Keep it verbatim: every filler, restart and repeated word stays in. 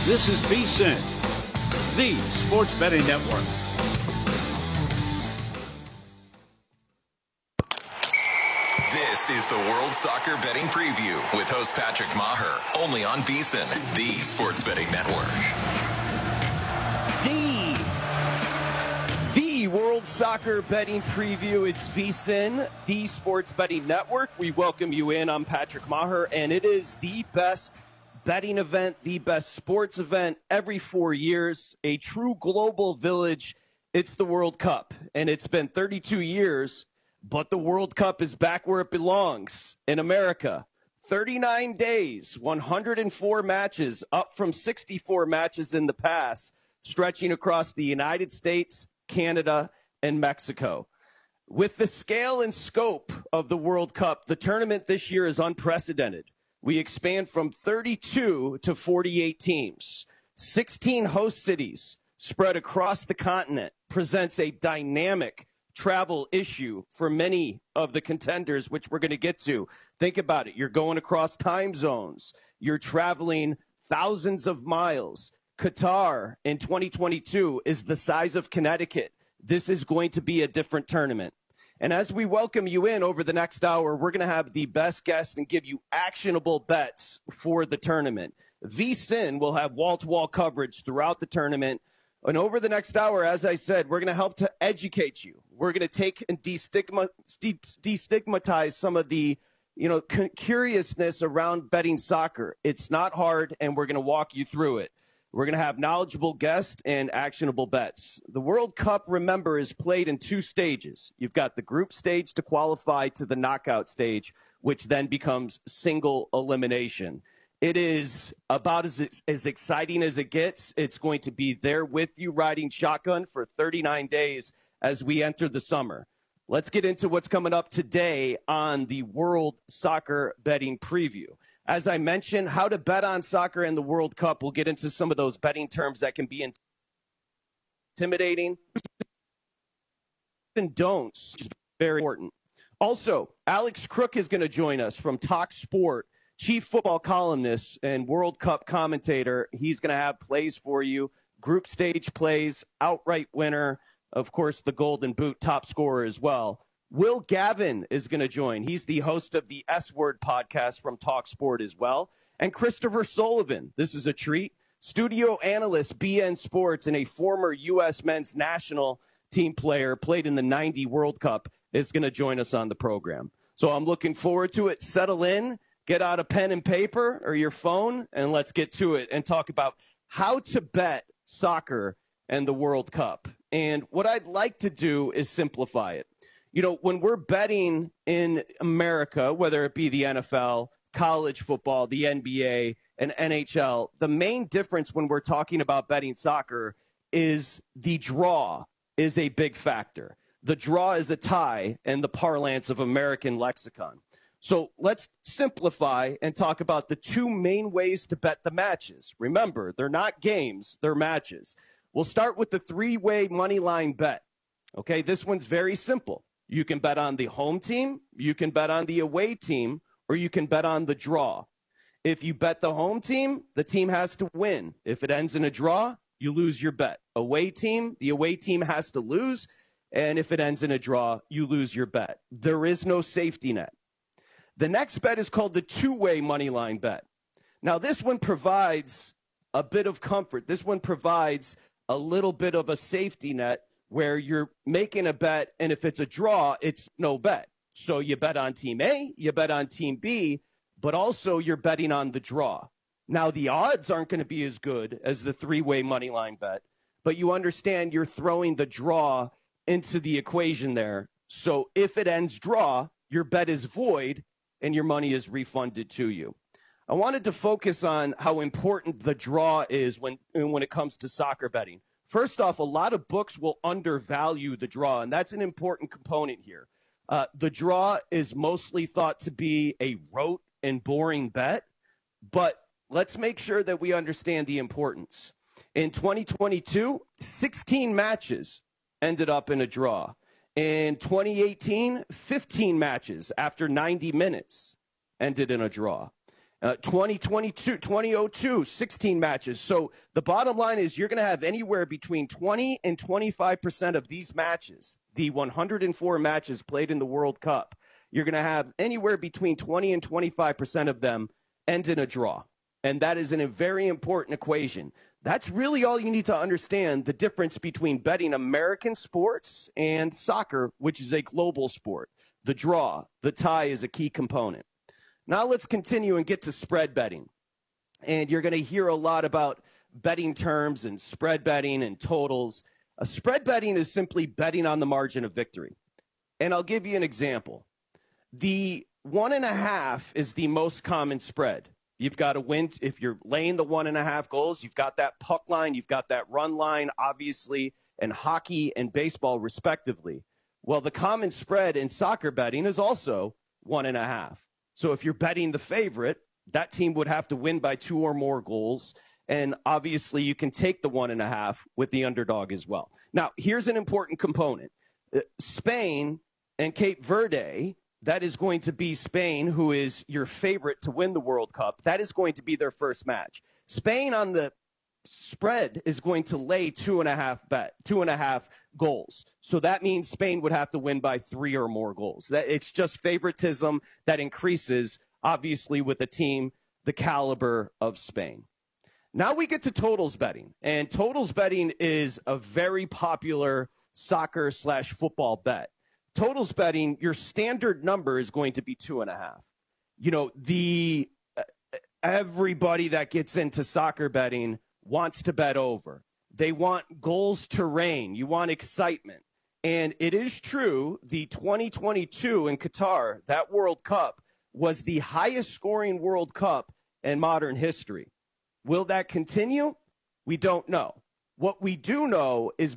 This is VSiN, the Sports Betting Network. This is the World Soccer Betting Preview with host Patrick Maher, only on VSiN, the Sports Betting Network. The, the World Soccer Betting Preview. It's VSiN, the Sports Betting Network. We welcome you in. I'm Patrick Maher, and it is the best betting event, the best sports event every four years, a true global village. It's the World Cup, and it's been thirty-two years, but the World Cup is back where it belongs, in America. thirty-nine days, one hundred four matches, up from sixty-four matches in the past, stretching across the United States, Canada, and Mexico. With the scale and scope of the World Cup, the tournament this year is unprecedented. We expand from thirty-two to forty-eight teams. sixteen host cities spread across the continent presents a dynamic travel issue for many of the contenders, which we're going to get to. Think about it. You're going across time zones. You're traveling thousands of miles. Qatar in twenty twenty-two is the size of Connecticut. This is going to be a different tournament. And as we welcome you in over the next hour, we're going to have the best guests and give you actionable bets for the tournament. VSiN will have wall-to-wall coverage throughout the tournament. And over the next hour, as I said, we're going to help to educate you. We're going to take and destigma- destigmatize some of the, you know, c- curiousness around betting soccer. It's not hard, and we're going to walk you through it. We're going to have knowledgeable guests and actionable bets. The World Cup, remember, is played in two stages. You've got the group stage to qualify to the knockout stage, which then becomes single elimination. It is about as, as exciting as it gets. It's going to be there with you riding shotgun for thirty-nine days as we enter the summer. Let's get into what's coming up today on the World Soccer Betting Preview. As I mentioned, how to bet on soccer and the World Cup. We'll get into some of those betting terms that can be intimidating. And don'ts, very important. Also, Alex Crook is going to join us from Talk Sport, chief football columnist and World Cup commentator. He's going to have plays for you, group stage plays, outright winner, of course, the Golden Boot top scorer as well. Will Gavin is going to join. He's the host of the S-Word podcast from Talk Sport as well. And Christopher Sullivan, this is a treat, studio analyst, B N Sports, and a former U S men's national team player, played in the ninety World Cup, is going to join us on the program. So I'm looking forward to it. Settle in, get out a pen and paper or your phone, and let's get to it and talk about how to bet soccer and the World Cup. And what I'd like to do is simplify it. You know, when we're betting in America, whether it be the N F L, college football, the N B A, and N H L, the main difference when we're talking about betting soccer is the draw is a big factor. The draw is a tie in the parlance of American lexicon. So let's simplify and talk about the two main ways to bet the matches. Remember, they're not games, they're matches. We'll start with the three-way money line bet. Okay, this one's very simple. You can bet on the home team, you can bet on the away team, or you can bet on the draw. If you bet the home team, the team has to win. If it ends in a draw, you lose your bet. Away team, the away team has to lose. And if it ends in a draw, you lose your bet. There is no safety net. The next bet is called the two-way money line bet. Now, this one provides a bit of comfort. This one provides a little bit of a safety net where you're making a bet, and if it's a draw, it's no bet. So you bet on Team A, you bet on Team B, but also you're betting on the draw. Now, the odds aren't going to be as good as the three-way money line bet, but you understand you're throwing the draw into the equation there. So if it ends draw, your bet is void, and your money is refunded to you. I wanted to focus on how important the draw is when, when it comes to soccer betting. First off, a lot of books will undervalue the draw, and that's an important component here. Uh, the draw is mostly thought to be a rote and boring bet, but let's make sure that we understand the importance. In twenty twenty-two, sixteen matches ended up in a draw. In twenty eighteen, fifteen matches after ninety minutes ended in a draw. Uh, twenty twenty-two, twenty oh two, sixteen matches. So the bottom line is you're going to have anywhere between twenty and twenty-five percent of these matches, the one hundred four matches played in the World Cup, you're going to have anywhere between twenty and twenty-five percent of them end in a draw. And that is in a very important equation. That's really all you need to understand the difference between betting American sports and soccer, which is a global sport. The draw, the tie is a key component. Now let's continue and get to spread betting. And you're going to hear a lot about betting terms and spread betting and totals. A spread betting is simply betting on the margin of victory. And I'll give you an example. The one and a half is the most common spread. You've got to win. If you're laying the one and a half goals, you've got that puck line, you've got that run line, obviously, in hockey and baseball, respectively. Well, the common spread in soccer betting is also one and a half. So if you're betting the favorite, that team would have to win by two or more goals. And obviously, you can take the one and a half with the underdog as well. Now, here's an important component. Uh, Spain and Cape Verde, that is going to be Spain, who is your favorite to win the World Cup. That is going to be their first match. Spain on the spread is going to lay two and a half bet, two and a half goals. So that means Spain would have to win by three or more goals. That it's just favoritism that increases, obviously, with a team the caliber of Spain. Now we get to totals betting, and totals betting is a very popular soccer slash football bet. Totals betting, your standard number is going to be two and a half. You know, the uh, everybody that gets into soccer betting wants to bet over. They want goals to reign. You want excitement. And it is true, the twenty twenty-two in Qatar, that World Cup, was the highest scoring World Cup in modern history. Will that continue? We don't know. What we do know is